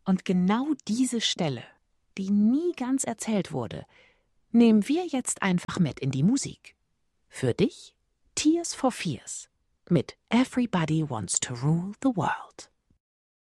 Und genau diese Stelle, die nie ganz erzählt wurde, nehmen wir jetzt einfach mit in die Musik. Für dich Tears for Fears mit Everybody Wants to Rule the World.